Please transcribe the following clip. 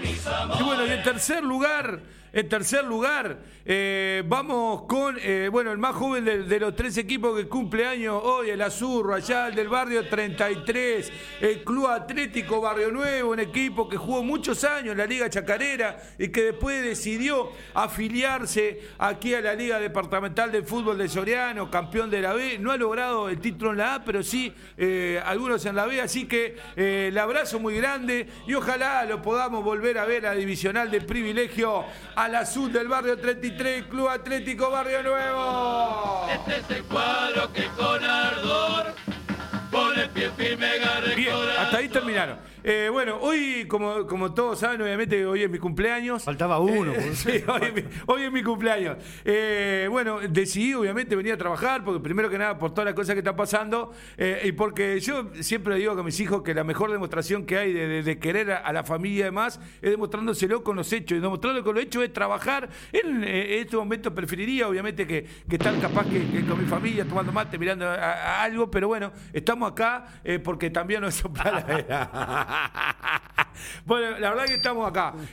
Y bueno, y en tercer lugar, vamos con, el más joven de los tres equipos que cumple años hoy, el Azurro, allá el del barrio 33, el Club Atlético Barrio Nuevo, un equipo que jugó muchos años en la Liga Chacarera y que después decidió afiliarse aquí a la Liga Departamental de Fútbol de Soriano, campeón de la B. No ha logrado el título en la A, pero sí algunos en la B, así que el abrazo muy grande y ojalá lo podamos volver a ver a Divisional de Privilegio al azul del barrio 33, Club Atlético Barrio Nuevo. Este es el cuadro que con ardor pone pie firme, agarre. Bien, hasta ahí terminaron. Hoy, como todos saben, obviamente hoy es mi cumpleaños. Faltaba uno. Sí, hoy es mi cumpleaños. Decidí obviamente venir a trabajar, porque primero que nada por todas las cosas que están pasando, y porque yo siempre digo a mis hijos que la mejor demostración que hay de querer a la familia y demás es demostrándoselo con los hechos. Y demostrándolo con los hechos es trabajar. En este momento preferiría obviamente que estar capaz que con mi familia tomando mate, mirando a algo, pero bueno, estamos acá porque también nos sopla la vera. Bueno, la verdad que estamos acá.